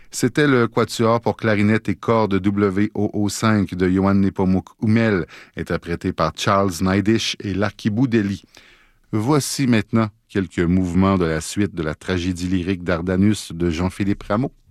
C'était le quatuor pour clarinette et cordes WOO5 de Johann Nepomuk Hummel, interprété par Charles Naidish et l'Archibald Deli. Voici maintenant quelques mouvements de la suite de la tragédie lyrique Dardanus de Jean-Philippe Rameau.